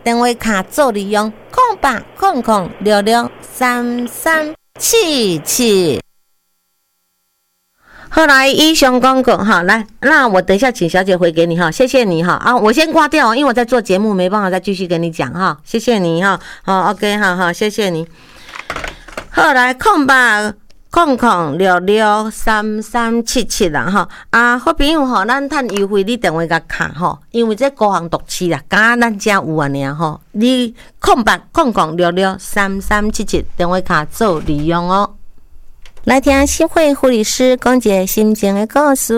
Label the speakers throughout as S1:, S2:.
S1: 电话卡做利用0800663377。后来医生公公哈，来，那我等一下请小姐回给你哈，谢谢你哈啊，我先挂掉，因为我在做节目，没办法再继续跟你讲哈，谢谢你哈，好 ，OK 好，谢谢你。后来0800663377啦哈啊，好朋友吼，咱趁优惠，你电话甲卡吼，因为这高行毒市啦，敢咱遮有啊尔吼，你0800663377电话卡做利用哦。来听新会护理师讲一个心情的故事。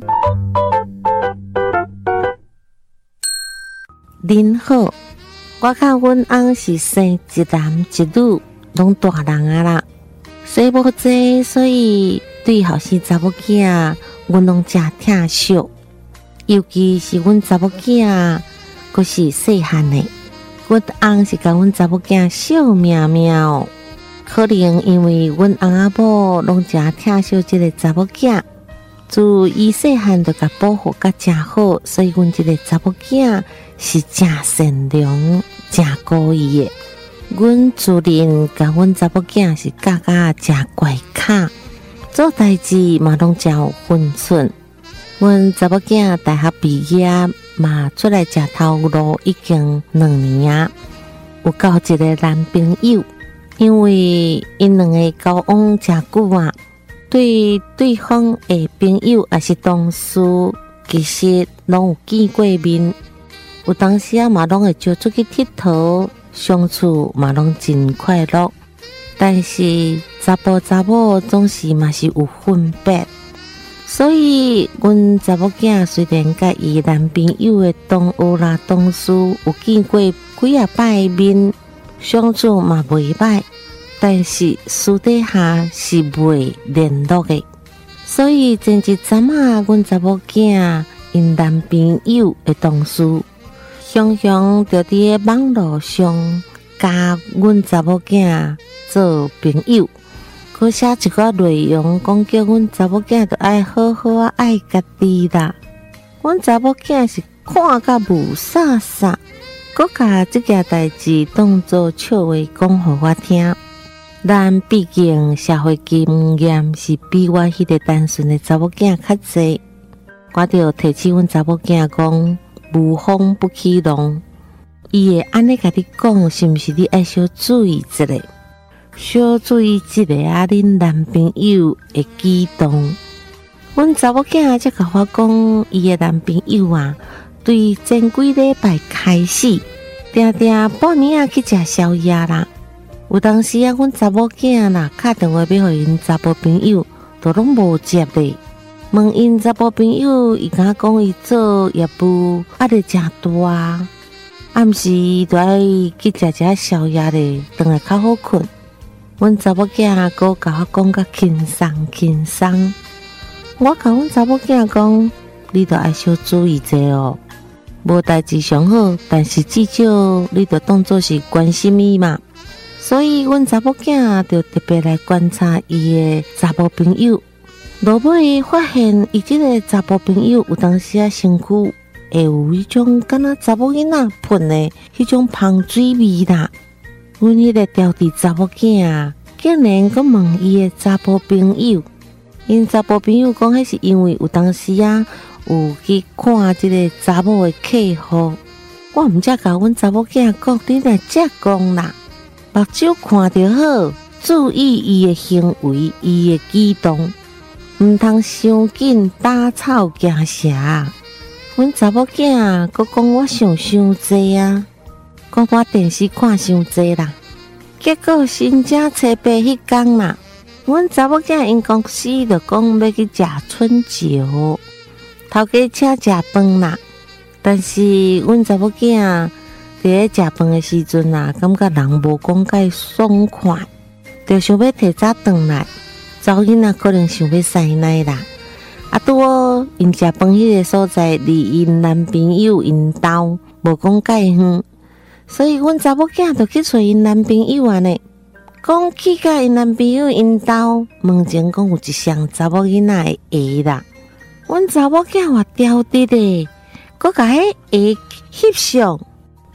S1: 您好，我甲阮翁是生一男一女，拢大人啊啦，生无济，所以对后生查某囝，阮拢真疼惜。尤其是阮查某囝，阁是细汉的，阮翁是甲阮查某囝惜命命哦。可能因为阮翁仔某拢真疼惜这个查某囝，自伊细汉就甲保护甲真好，所以阮这个查某囝是真善良、真故意的。阮自认甲阮查某囝是教真乖巧，做代志嘛拢真有分寸。阮查某囝大学毕业嘛出来食头路已经2年啊，有交一个男朋友。因为因两个交往真久啊，对对方的朋友也是同事，其实拢有见过面，有当时啊嘛拢会招出去佚佗，相处嘛拢真快乐。但是查甫查某总是嘛是有分别，所以阮查某囝虽然甲伊男朋友的同学啦、同事有见过几啊摆面，相处嘛袂歹，但是私底下是袂联络的。所以前一阵啊，阮查某囝因男朋友的同事，常常就伫个网络上加阮查某囝做朋友，佮写一个内容，讲叫阮查某囝着爱好好啊爱家己啦。阮查某囝是看甲无煞煞，佮甲这件代志当作笑话讲互我听。咱毕竟社会经验是比我迄个单纯的查某囝较济，我着提醒阮查某囝讲，无风不起浪。伊会安尼甲你讲，是毋是你爱小注意一下？小注意一下啊，恁男朋友的举动。阮查某囝才甲我讲，伊的男朋友啊，对前几礼拜开始，定定半暝啊去食宵夜啦。有当时啊，阮查某囝啦打电话要互因查甫朋友，都拢无接咧。问因查甫朋友，伊甲讲伊做业务压力真大，暗时就爱去食宵夜咧，回来较好困。阮查某囝阁甲我讲较轻松，我甲阮查某囝讲，你着爱小注意者哦，无代志上好，但是至少你着当作是关心伊嘛。所以，阮查某囝就特别来观察伊的查甫朋友，落尾发现伊即个查甫朋友有当时啊身躯会有迄种敢若查某囡仔喷的迄种芳水味啦。阮迄个调皮查某囝啊，竟然阁问伊的查甫朋友，因查甫朋友讲，迄是因为有当时啊有去看即个查某的客户。我毋则甲阮查某囝讲，你若遮讲啦。目睭看着好，注意伊的行为、伊的举动，毋通伤紧打草惊蛇。阮查某囝佫讲我想伤济啊，讲我电视看伤济啦。结果新正初八迄天啦，阮查某囝因公司就讲要去食春酒，头家请食饭啦。但是阮查某囝伫咧食饭的时阵啊，感觉人无讲介爽快，就想要提早转来。查囡仔可能想要塞奶啦，啊，拄好因食饭迄个所在离因男朋友因兜无讲介远，所以阮查某囝就去找因男朋友啊呢。讲去甲因男朋友因兜门前讲有一双查某囡仔的鞋啦，阮查某囝话刁滴的，佮甲迄鞋翕相。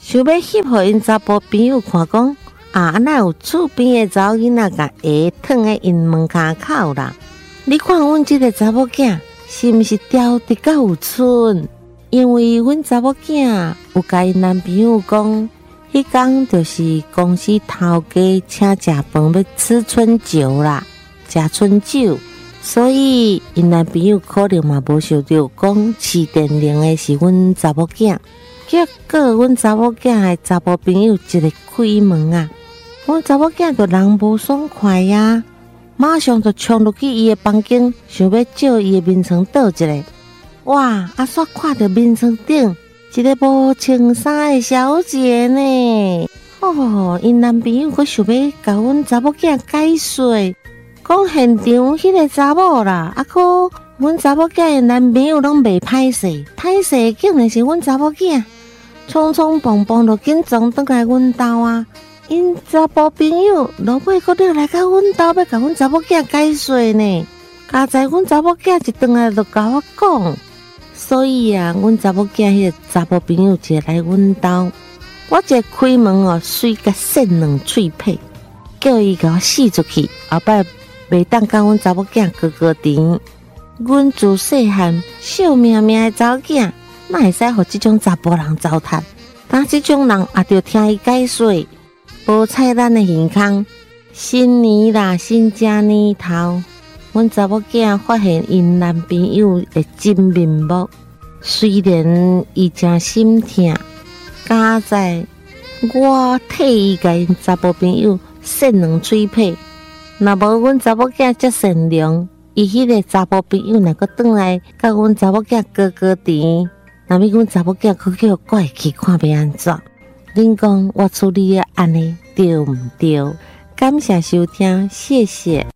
S1: 想要翕互因查甫朋友看讲，哪有厝边的查某囡仔甲鞋躺在因门骹口啦？你看阮这个查某囝是毋是调得够有寸？因为阮查某囝有甲因男朋友讲，迄天就是公司头家请食饭要吃春酒啦，食春酒，所以因男朋友可能嘛无想到讲试电铃的是阮查某囝。结果阮查某囝的查甫朋友一个开门啊，阮查某囝就人无爽快呀，马上就冲入去伊的房间，想要照伊的面床倒一下。哇！煞看到面床顶一个无穿衫的小姐呢。因男朋友佫想要甲阮查某囝解说，讲现场迄个查某啦，佫阮查某囝的男朋友拢袂歹势，歹势竟然是阮查某囝。匆匆忙忙就紧撞转来阮兜啊！因查甫朋友落尾佫倒来到阮兜，要甲阮查某囝解说呢。加在阮查某囝一转来就甲我讲，所以阮查某囝迄个查甫朋友就来阮兜，我一开门水甲扇两喙皮，叫伊甲我死出去，后摆袂当甲阮查某囝哥甜。阮自细汉笑命命的查某囝。哪会使互即种查甫人糟蹋？但即种人也着听伊解说，无菜咱的耳孔。新年啦，新正年头，阮查某囝发现因男朋友的真面目。虽然伊真心痛，加在我替伊甲因查甫朋友扇两嘴皮。若无阮查某囝遮善良，伊迄个查甫朋友若阁转来甲阮查某囝哥甜。那么阮查某囝佫叫怪气，看要安怎？恁讲我处理安尼对毋对？感谢收听，谢谢。